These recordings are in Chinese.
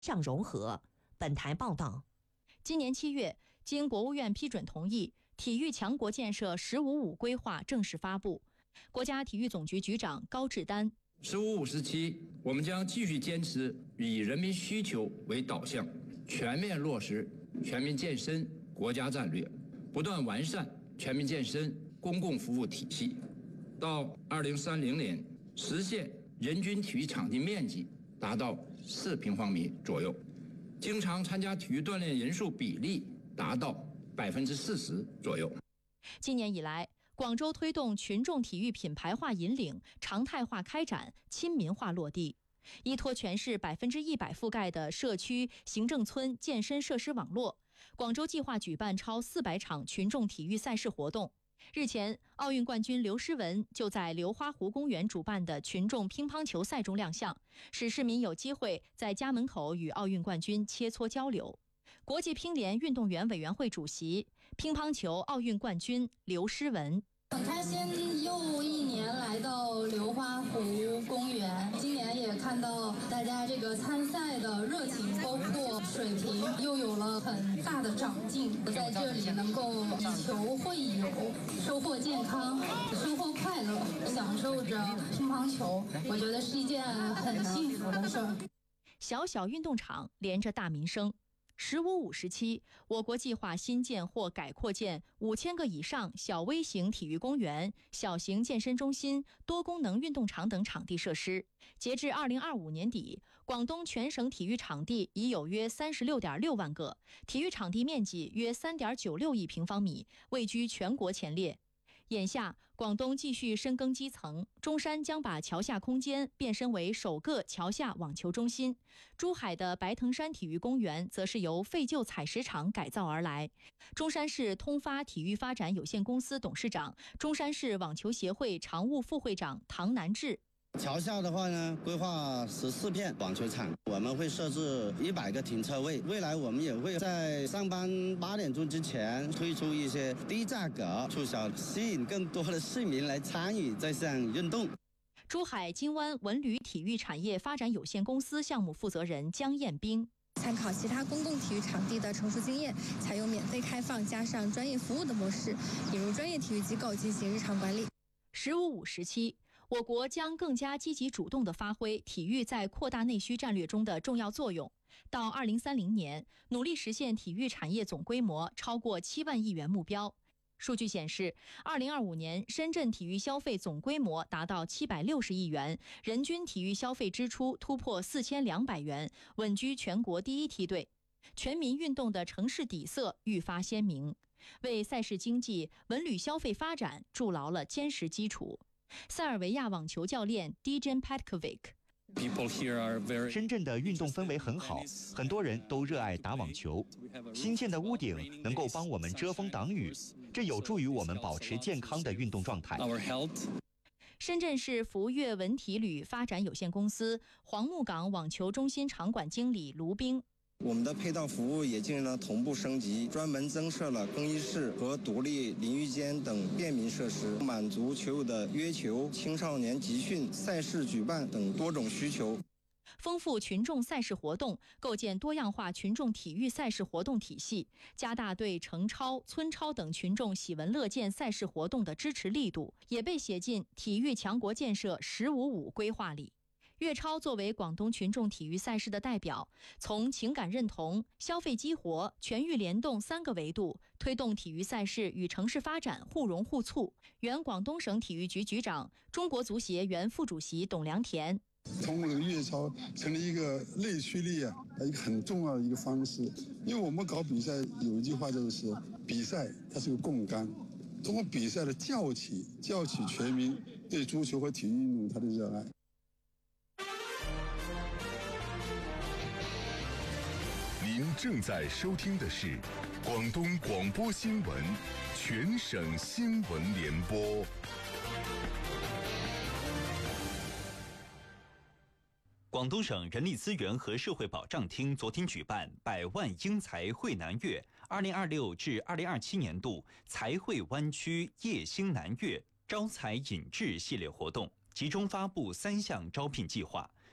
向融合。本台报道。 今年7月，经国务院批准同意，体育强国建设“15+5”规划正式发布。国家体育总局局长高志丹 “15+5”时期，我们将继续坚持以人民需求为导向，全面落实全民健身国家战略，不断完善全民健身公共服务体系，到2030年实现人均体育场地面积达到4平方米左右，经常参加体育锻炼人数比例达到40%左右。 今年以来，广州推动群众体育品牌化引领、常态化开展、亲民化落地，依托全市100%覆盖的社区行政村健身设施网络，广州计划举办超400场群众体育赛事活动。日前，奥运冠军刘诗雯就在流花湖公园主办的群众乒乓球赛中亮相，使市民有机会在家门口与奥运冠军切磋交流。国际乒联运动员委员会主席、乒乓球奥运冠军刘诗雯。 很开心又一年来到流花湖公园，今年也看到大家这个参赛的热情，包括水平又有了很大的长进。在这里能够以球会友，收获健康，收获快乐，享受着乒乓球，我觉得是一件很幸福的事儿。 小小运动场连着大民生。“15+5”时期，我国计划新建或改扩建5000个以上小微型体育公园、小型健身中心、多功能运动场等场地设施。截至2025年底，广东全省体育场地已有约36.6万个，体育场地面积约3.96亿平方米，位居全国前列。眼下，广东继续深耕基层，中山将把桥下空间变身为首个桥下网球中心。珠海的白藤山体育公园则是由废旧采石场改造而来。中山市通发体育发展有限公司董事长、中山市网球协会常务副会长唐南志。 桥下的话呢，规划14片网球场，我们会设置100个停车位。未来我们也会在上班8点钟之前推出一些低价格促销，吸引更多的市民来参与这项运动。 珠海金湾文旅体育产业发展有限公司项目负责人江彦兵。 参考其他公共体育场地的成熟经验，采用免费开放加上专业服务的模式，引入专业体育机构进行日常管理。 “15+5”时期，我国将更加积极主动地发挥体育在扩大内需战略中的重要作用。到2030年，努力实现体育产业总规模超过7万亿元目标。数据显示，2025年深圳体育消费总规模达到760亿元，人均体育消费支出突破4200元，稳居全国第1梯队。全民运动的城市底色愈发鲜明，为赛事经济、文旅消费发展筑牢了坚实基础。塞尔维亚网球教练 Dejan Petkovic。 深圳的运动氛围很好，很多人都热爱打网球。新建的屋顶能够帮我们遮风挡雨，这有助于我们保持健康的运动状态。 深圳市福悦文体旅发展有限公司黄木港网球中心场馆经理卢兵。 我们的配套服务也进行了同步升级，专门增设了更衣室和独立淋浴间等便民设施，满足球友的约球、青少年集训、赛事举办等多种需求。 丰富群众赛事活动，构建多样化群众体育赛事活动体系，加大对城超、村超等群众喜闻乐见赛事活动的支持力度，也被写进体育强国建设“15+5”规划里。粤超作为广东群众体育赛事的代表，从情感认同、消费激活、全域联动3个维度，推动体育赛事与城市发展互融互促。原广东省体育局局长、中国足协原副主席董良田。 通过这个粤超成立一个内驱力一个很重要的一个方式。因为我们搞比赛有一句话就是比赛它是个共杆，通过比赛的叫起全民对足球和体育运动它的热爱。 您正在收听的是广东广播新闻全省新闻联播。 广东省人力资源和社会保障厅昨天举办100万英才汇南粤2026至2027年度财汇湾区业兴南粤招才引智系列活动，集中发布3项招聘计划，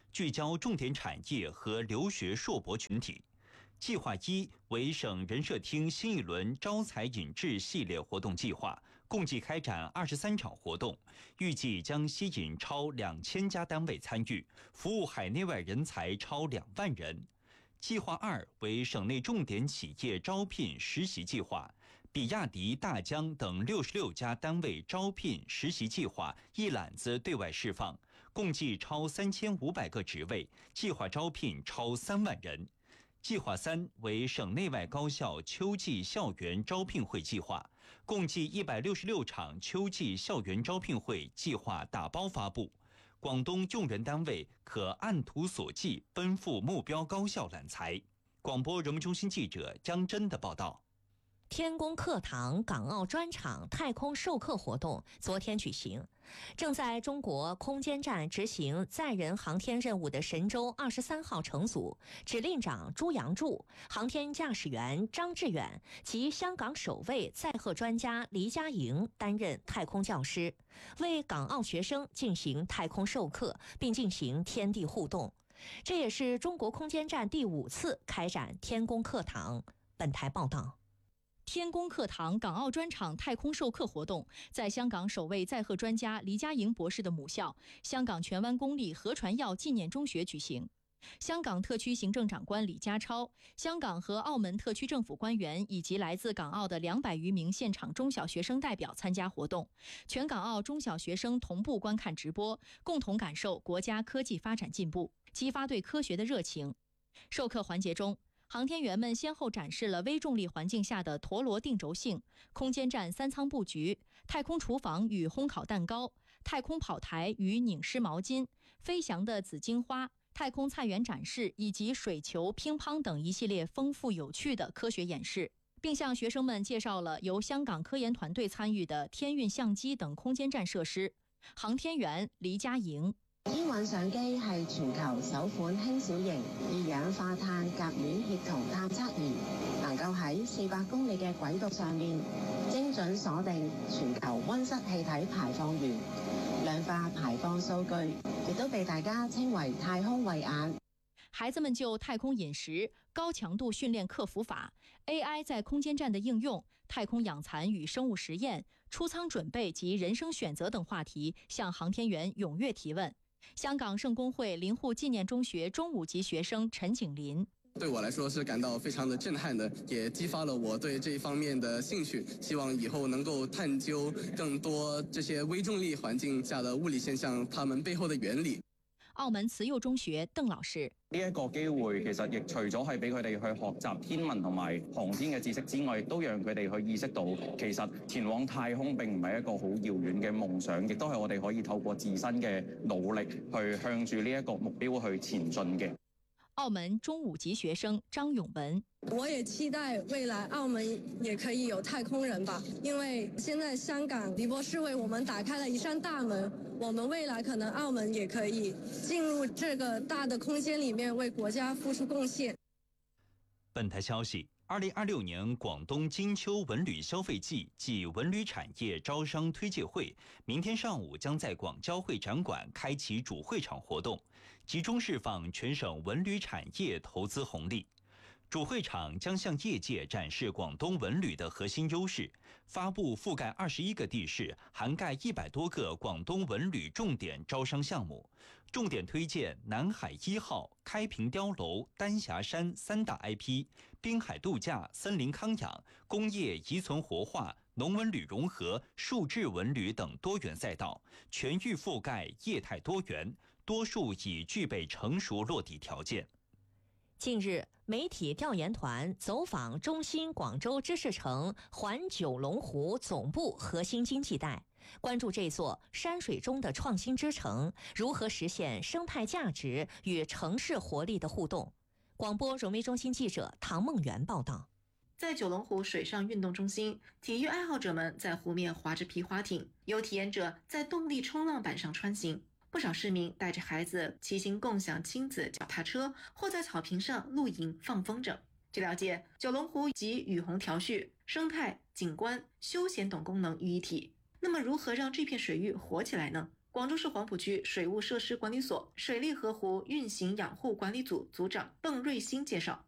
聚焦重点产业和留学硕博群体。计划1为省人社厅新一轮招才引智系列活动计划，共计开展23场活动，预计将吸引超2000家单位参与，服务海内外人才超2万人。计划2为省内重点企业招聘实习计划，比亚迪、大疆等66家单位招聘实习计划一揽子对外释放，共计超3500个职位，计划招聘超3万人。计划3为省内外高校秋季校园招聘会计划，共计166场秋季校园招聘会计划打包发布。广东用人单位可按图索骥奔赴目标高校揽才。广播人文中心记者江真的报道。 天宫课堂港澳专场太空授课活动昨天举行，正在中国空间站执行载人航天任务的神舟23号乘组指令长朱杨柱、航天驾驶员张志远及香港首位载荷专家黎家营担任太空教师，为港澳学生进行太空授课，并进行天地互动。这也是中国空间站第5次开展天宫课堂。本台报道。 天宫课堂港澳专场太空授课活动在香港首位载荷专家黎家营博士的母校香港荃湾公立何传耀纪念中学举行。香港特区行政长官李家超、香港和澳门特区政府官员以及来自港澳的200余名现场中小学生代表参加活动，全港澳中小学生同步观看直播，共同感受国家科技发展进步，激发对科学的热情。授课环节中，航天员们先后展示了微重力环境下的陀螺定轴性、空间站3舱布局、太空厨房与烘烤蛋糕、太空跑台与拧湿毛巾、飞翔的紫荆花、太空菜园展示以及水球、乒乓等一系列丰富有趣的科学演示，并向学生们介紹了由香港科研團隊參與的天運相機等空間站設施。航天員黎家營。 天運相機係全球首款輕小型二氧化碳甲烷協同探測儀，能夠喺400公里嘅軌道上面精準鎖定全球溫室氣體排放源，量化排放數據，亦都被大家稱為太空慧眼。 孩子們就太空飲食、高強度訓練克服法、AI 在空間站的應用、太空養蠶與生物實驗、出艙準備及人生選擇等話題向航天員踴躍提問。香港聖公會林護紀念中學中5級學生陳景林。 對我來說是感到非常的震撼的，也激發了我對這一方面的興趣，希望以後能夠探究更多這些微重力環境下的物理現象，它們背後的原理。 澳門慈幼中學鄧老師。 呢一個機會其實亦除咗係俾佢哋去學習天文同埋航天嘅知識之外，亦都讓佢哋去意識到其實前往太空並唔係一個好遙遠嘅夢想，亦都係我哋可以透過自身嘅努力去向住呢一個目標去前進嘅。 澳門中5級學生張永文。 我也期待未來澳門也可以有太空人吧，因為現在香港黎博士為我們打開了一扇大門，我們未來可能澳門也可以進入這個大的空間裡面為國家付出貢獻。 本台消息，2026年廣東金秋文旅消費季暨文旅產業招商推介會明天上午將在廣交會展館開啟主會場活動，集中釋放全省文旅產業投資紅利。主會場將向業界展示廣東文旅的核心優勢，發布覆蓋21個地市、涵蓋100多個廣東文旅重點招商項目，重點推薦南海1號、開平碉樓、丹霞山3大 IP， 濱海度假、森林康養、工業遺存活化、農文旅融合、數字文旅等多元賽道，全域覆蓋業態多元，多數已具備成熟落地條件。 近日，媒體調研團走訪中心廣州知識城環九龍湖總部核心經濟帶，關注這座山水中的創新之城如何實現生態價值與城市活力的互動。廣播融媒中心記者唐夢圓報道。 在九龍湖水上運動中心，體育愛好者們在湖面划着皮划艇，有體驗者在動力衝浪板上穿行。不少市民帶着孩子騎行共享親子腳踏車，或在草坪上露營放風箏。據了解，九龍湖集雨洪調蓄、生態、景觀、休閒等功能於一體。那麼如何讓這片水域活起來呢？ 广州市黄埔区水务设施管理所水利河湖运行养护管理组组长邓瑞新介绍，